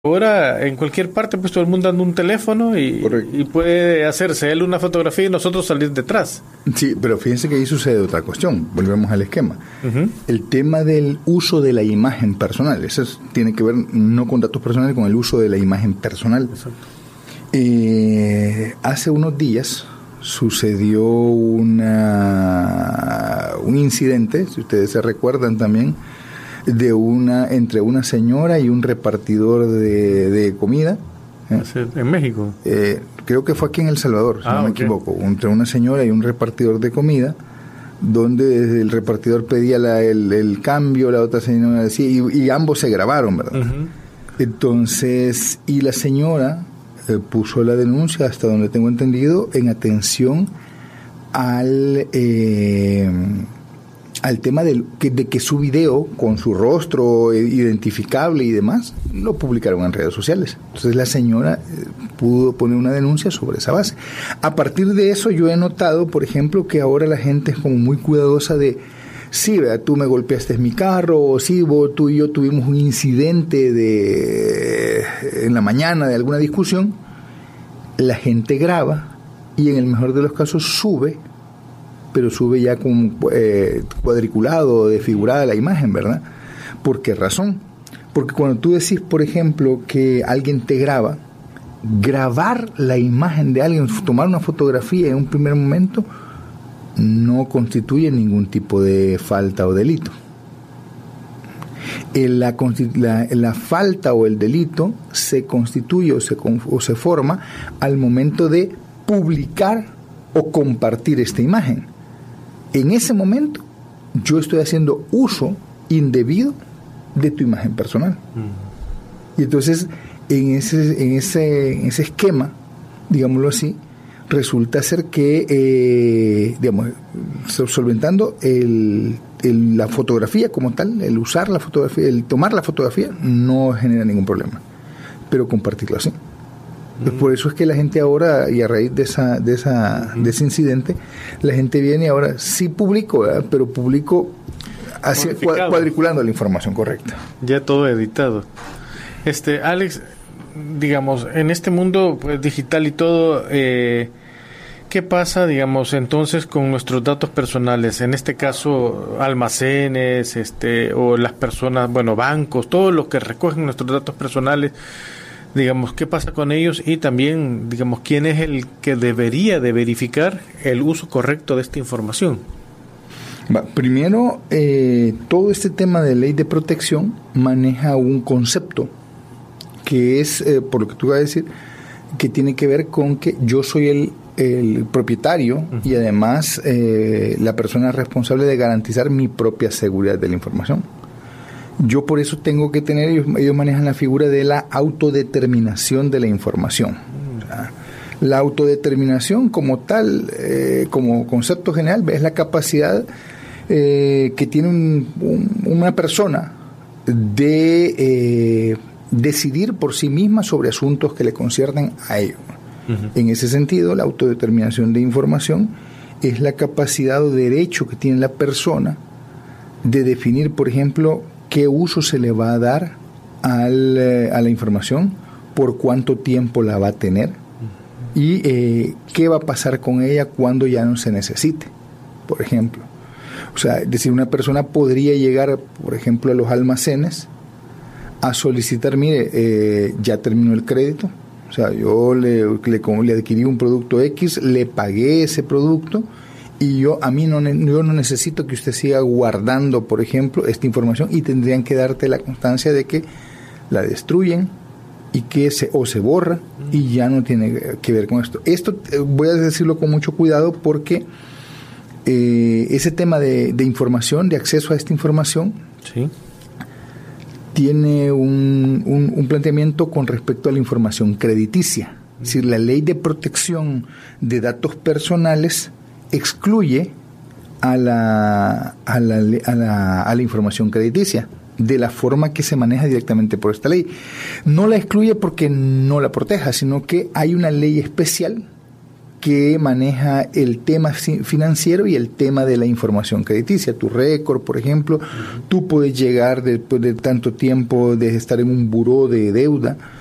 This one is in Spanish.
ahora en cualquier parte pues todo el mundo anda un teléfono y puede hacerse él una fotografía y nosotros salir detrás. Sí, pero fíjense que ahí sucede otra cuestión. Volvemos al esquema. El tema del uso de la imagen personal. Eso tiene que ver no con datos personales, con el uso de la imagen personal. Exacto. Hace unos días sucedió un incidente, si ustedes se recuerdan también, entre una señora y un repartidor de comida. ¿En México? Creo que fue aquí en El Salvador, si no me equivoco. Entre una señora y un repartidor de comida, donde el repartidor pedía el cambio, la otra señora decía, y ambos se grabaron, ¿verdad? Entonces, y la señora puso la denuncia, hasta donde tengo entendido, en atención al tema de que su video con su rostro identificable y demás lo publicaron en redes sociales. Entonces la señora pudo poner una denuncia sobre esa base. A partir de eso yo he notado, por ejemplo, que ahora la gente es como muy cuidadosa de, sí, ¿verdad? Tú me golpeaste en mi carro, o sí, tú y yo tuvimos un incidente en la mañana de alguna discusión. La gente graba y en el mejor de los casos sube, pero sube ya con cuadriculado, desfigurada la imagen, ¿verdad? ¿Por qué razón? Porque cuando tú decís, por ejemplo, que alguien te graba, grabar la imagen de alguien, tomar una fotografía en un primer momento, no constituye ningún tipo de falta o delito. La falta o el delito se constituye o se forma al momento de publicar o compartir esta imagen. En ese momento yo estoy haciendo uso indebido de tu imagen personal. Y entonces en ese esquema, digámoslo así, resulta ser que solventando la fotografía como tal, el usar la fotografía, el tomar la fotografía, no genera ningún problema, pero compartirlo así. Por eso es que la gente ahora, y a raíz de ese incidente, la gente viene y ahora sí publico, ¿verdad? Pero publico cuadriculando la información correcta. Ya todo editado. Alex, digamos, en este mundo pues, digital y todo, ¿qué pasa, digamos, entonces con nuestros datos personales? En este caso, almacenes, o las personas, bueno, bancos, todo lo que recogen nuestros datos personales. Digamos, ¿qué pasa con ellos? Y también, digamos, ¿quién es el que debería de verificar el uso correcto de esta información? Primero, todo este tema de ley de protección maneja un concepto que es, por lo que tú vas a decir, que tiene que ver con que yo soy el propietario y además la persona responsable de garantizar mi propia seguridad de la información. Yo por eso tengo que tener, ellos manejan la figura de la autodeterminación de la información. O sea, la autodeterminación como tal, como concepto general, es la capacidad que tiene una persona de decidir por sí misma sobre asuntos que le conciernen a ellos. En ese sentido, la autodeterminación de información es la capacidad o derecho que tiene la persona de definir, por ejemplo, qué uso se le va a dar a la información, por cuánto tiempo la va a tener y qué va a pasar con ella cuando ya no se necesite, por ejemplo. O sea, es decir, una persona podría llegar, por ejemplo, a los almacenes a solicitar, mire, ya terminó el crédito, o sea, yo le adquirí un producto X, le pagué ese producto, y yo no necesito que usted siga guardando, por ejemplo, esta información, y tendrían que darte la constancia de que la destruyen y que se borra y ya no tiene que ver con esto. Esto voy a decirlo con mucho cuidado porque ese tema de información, de acceso a esta información, sí, tiene un planteamiento con respecto a la información crediticia. Es decir, la ley de protección de datos personales excluye a la información crediticia de la forma que se maneja directamente por esta ley. No la excluye porque no la proteja, sino que hay una ley especial que maneja el tema financiero y el tema de la información crediticia. Tu récord, por ejemplo, tú puedes llegar después de tanto tiempo de estar en un buró de deuda,